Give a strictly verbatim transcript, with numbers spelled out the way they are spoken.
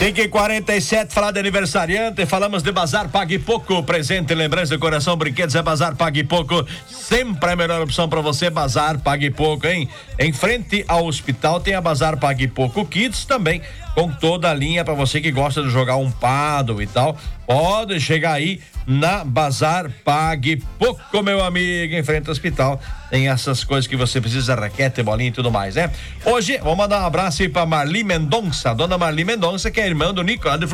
cinco e quarenta e sete, falar de aniversariante, falamos de Bazar Pague Pouco, presente, lembrança, coração, brinquedos, é Bazar Pague Pouco, sempre a melhor opção para você, Bazar Pague Pouco, hein? Em frente ao hospital tem a Bazar Pague Pouco Kids também, com toda a linha para você que gosta de jogar um paddle e tal, pode chegar aí na Bazar Pague Pouco, meu amigo, em frente ao hospital, tem essas coisas que você precisa, raquete, bolinha e tudo mais, né? Hoje, vou mandar um abraço aí pra Marli Mendonça, dona Marli Mendonça, que é irmã do Nico, lá de